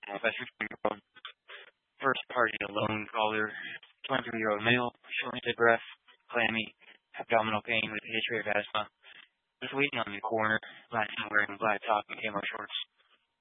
Best 15-year-old. First party alone caller. 23-year-old male. Shortness of breath. Clammy. Abdominal pain with a history of asthma. Was waiting on the corner. Last night wearing black top and camo shorts.